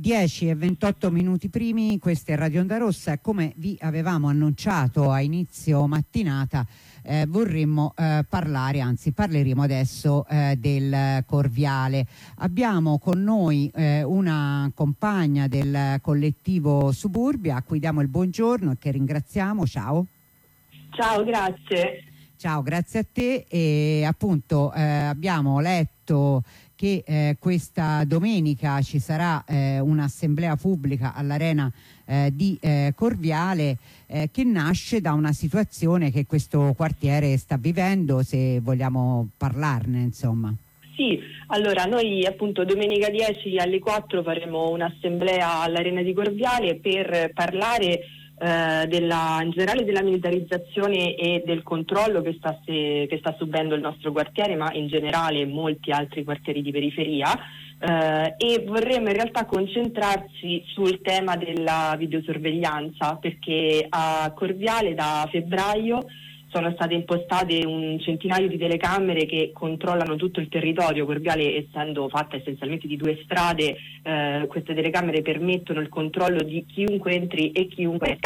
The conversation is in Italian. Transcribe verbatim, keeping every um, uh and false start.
dieci e ventotto minuti primi, questa è Radio Onda Rossa e come vi avevamo annunciato a inizio mattinata eh, vorremmo eh, parlare, anzi parleremo adesso eh, del Corviale. Abbiamo con noi eh, una compagna del collettivo Suburbia a cui diamo il buongiorno e che ringraziamo. Ciao. Ciao, grazie. Ciao, grazie a te. E appunto eh, abbiamo letto che eh, questa domenica ci sarà eh, un'assemblea pubblica all'Arena eh, di eh, Corviale eh, che nasce da una situazione che questo quartiere sta vivendo, se vogliamo parlarne, insomma. Sì, allora noi appunto domenica dieci alle quattro faremo un'assemblea all'Arena di Corviale per parlare eh, della, in generale della militarizzazione e del controllo che sta, se, che sta subendo il nostro quartiere, ma in generale molti altri quartieri di periferia, eh, e vorremmo in realtà concentrarci sul tema della videosorveglianza, perché a Corviale da febbraio sono state impostate un centinaio di telecamere che controllano tutto il territorio. Corviale, essendo fatta essenzialmente di due strade, eh, queste telecamere permettono il controllo di chiunque entri e chiunque esca